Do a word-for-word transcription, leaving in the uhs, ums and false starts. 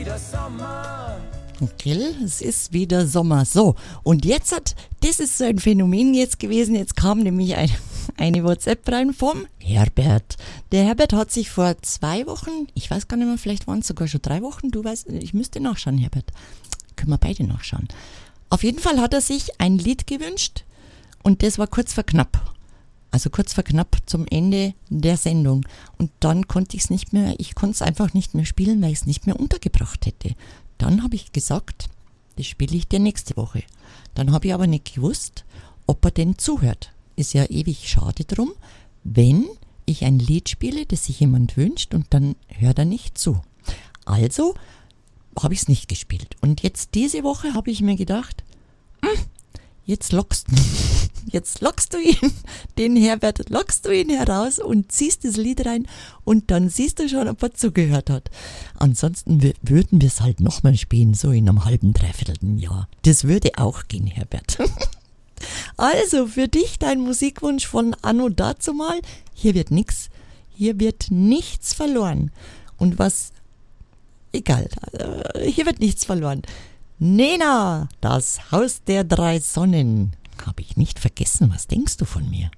Okay, es ist wieder Sommer. So, und jetzt hat, das ist so ein Phänomen jetzt gewesen, jetzt kam nämlich ein, eine WhatsApp rein vom Herbert. Der Herbert hat sich vor zwei Wochen, ich weiß gar nicht mehr, vielleicht waren es sogar schon drei Wochen, du weißt, ich müsste nachschauen, Herbert. Können wir beide nachschauen. Auf jeden Fall hat er sich ein Lied gewünscht und das war kurz vor knapp. Also kurz vor knapp zum Ende der Sendung. Und dann konnte ich es nicht mehr, ich konnte es einfach nicht mehr spielen, weil ich es nicht mehr untergebracht hätte. Dann habe ich gesagt, das spiele ich dir nächste Woche. Dann habe ich aber nicht gewusst, ob er denn zuhört. Ist ja ewig schade drum, wenn ich ein Lied spiele, das sich jemand wünscht und dann hört er nicht zu. Also habe ich es nicht gespielt. Und jetzt diese Woche habe ich mir gedacht, jetzt lockst, jetzt lockst du ihn, den Herbert, lockst du ihn heraus und ziehst das Lied rein und dann siehst du schon, ob er zugehört hat. Ansonsten w- würden wir es halt nochmal spielen, so in einem halben, dreiviertelten Jahr. Das würde auch gehen, Herbert. Also, für dich dein Musikwunsch von Anno dazumal. Hier wird nix, hier wird nichts verloren. Und was, egal, äh, hier wird nichts verloren. Nena, das Haus der drei Sonnen. Habe ich nicht vergessen, was denkst du von mir?